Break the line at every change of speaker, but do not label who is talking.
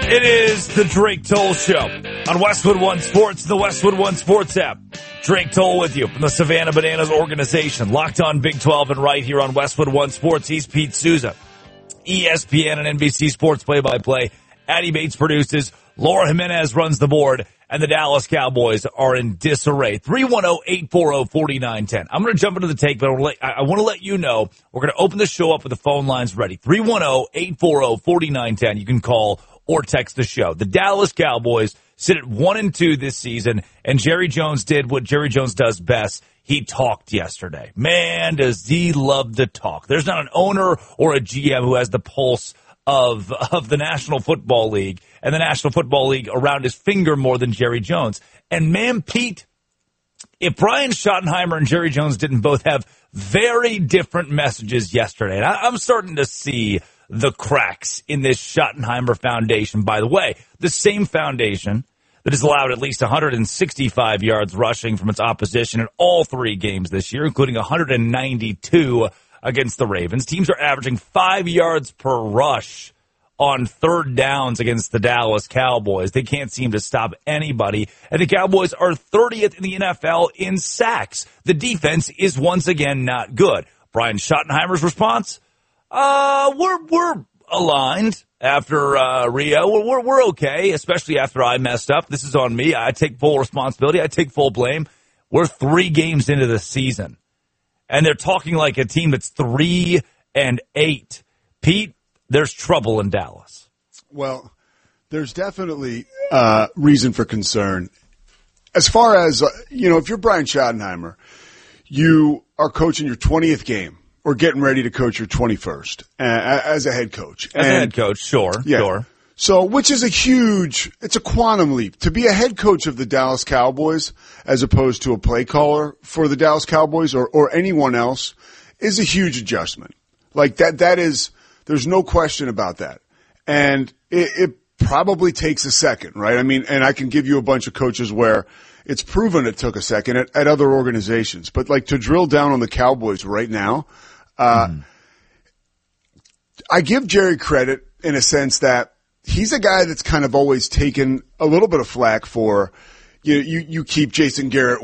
It is the Drake Toll Show on Westwood One Sports, the Westwood One Sports app. Drake Toll with you from the Savannah Bananas organization. Locked on Big 12 and right here on Westwood One Sports. He's Pete Souza. ESPN and NBC Sports play-by-play. Addie Bates produces. Laura Jimenez runs the board. And the Dallas Cowboys are in disarray. 310-840-4910. I'm going to jump into the take, but I want to let you know we're going to open the show up with the phone lines ready. 310-840-4910. You can call or text the show. The Dallas Cowboys sit at 1-2 this season, and Jerry Jones did what Jerry Jones does best. He talked yesterday. Man, does he love to talk. There's not an owner or a GM who has the pulse of the National Football League and the National Football League around his finger more than Jerry Jones. And man, Pete, if Brian Schottenheimer and Jerry Jones didn't both have very different messages yesterday, and I'm starting to see the cracks in this Schottenheimer foundation. By the way, the same foundation that has allowed at least 165 yards rushing from its opposition in all three games this year, including 192 against the Ravens. Teams are averaging 5 yards per rush on third downs against the Dallas Cowboys. They can't seem to stop anybody. And the Cowboys are 30th in the NFL in sacks. The defense is once again not good. Brian Schottenheimer's response? We're aligned after Rio. We're okay, especially after I messed up. This is on me. I take full responsibility. I take full blame. We're 3 games into the season. And they're talking like a team that's 3-8. Pete, there's trouble in Dallas.
Well, there's definitely reason for concern. As far as, if you're Brian Schottenheimer, you are coaching your 20th game or getting ready to coach your 21st as a head coach.
As a head coach, sure.
So, which is it's a quantum leap. To be a head coach of the Dallas Cowboys as opposed to a play caller for the Dallas Cowboys or anyone else is a huge adjustment. Like that is, there's no question about that. And it probably takes a second, right? I mean, and I can give you a bunch of coaches where it's proven it took a second at other organizations. But like to drill down on the Cowboys right now, I give Jerry credit in a sense that he's a guy that's kind of always taken a little bit of flack for, you keep Jason Garrett